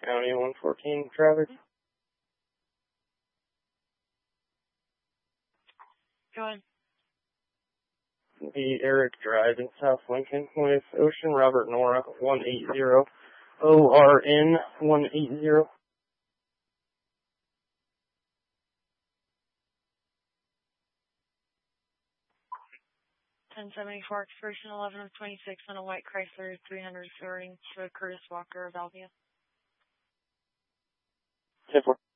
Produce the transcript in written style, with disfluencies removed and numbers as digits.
County 114 traffic. Go ahead. The Eric Drive in South Lincoln with Ocean Robert Nora 180, ORN 180. 1074 expiration 11 of 26 on a white Chrysler 300 referring to a Curtis Walker of Alvia. 10-4.